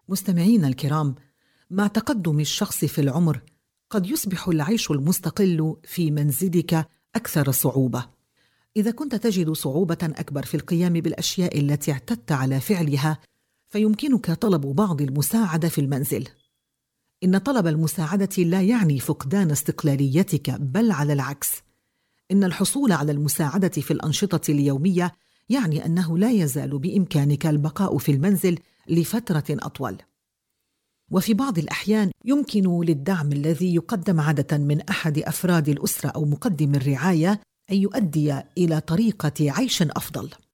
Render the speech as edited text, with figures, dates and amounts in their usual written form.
مستمعينا الكرام، مع تقدم الشخص في العمر قد يصبح العيش المستقل في منزلك أكثر صعوبة. إذا كنت تجد صعوبة أكبر في القيام بالأشياء التي اعتدت على فعلها، فيمكنك طلب بعض المساعدة في المنزل. إن طلب المساعدة لا يعني فقدان استقلاليتك، بل على العكس، إن الحصول على المساعدة في الأنشطة اليومية يعني أنه لا يزال بإمكانك البقاء في المنزل لفترة أطول. وفي بعض الأحيان يمكن للدعم الذي يقدم عادة من أحد أفراد الأسرة أو مقدم الرعاية أن يؤدي إلى طريقة عيش أفضل.